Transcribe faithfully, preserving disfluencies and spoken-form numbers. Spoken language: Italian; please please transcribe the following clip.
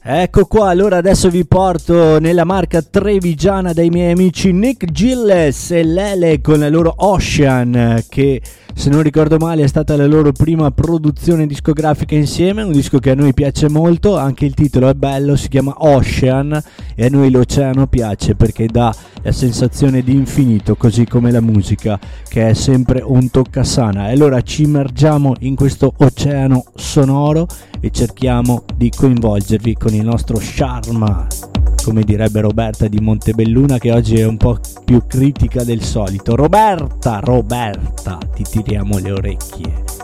Ecco qua, allora adesso vi porto nella marca trevigiana dai miei amici Nick Gilles e Lele con la loro Ocean, che se non ricordo male è stata la loro prima produzione discografica insieme, un disco che a noi piace molto, anche il titolo è bello, si chiama Ocean e a noi l'oceano piace perché dà la sensazione di infinito, così come la musica che è sempre un toccasana. E allora ci immergiamo in questo oceano sonoro e cerchiamo di coinvolgervi con il nostro charme, come direbbe Roberta di Montebelluna, che oggi è un po' più critica del solito. Roberta, Roberta, ti tiriamo le orecchie.